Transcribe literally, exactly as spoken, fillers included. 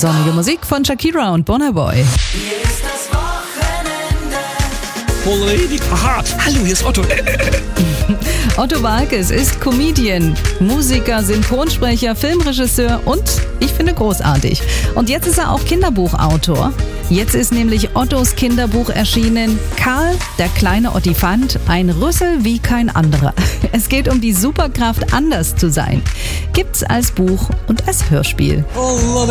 Sonnige Musik von Shakira und Burna Boy. Hier ist das Wochenende. Lady. Aha, hallo, hier ist Otto. Otto Waalkes ist Comedian, Musiker, Synchronsprecher, Filmregisseur und ich finde großartig. Und jetzt ist er auch Kinderbuchautor. Jetzt ist nämlich Ottos Kinderbuch erschienen, Karl, der kleine Ottifant, ein Rüssel wie kein anderer. Es geht um die Superkraft, anders zu sein. Gibt's als Buch und als Hörspiel. Oh,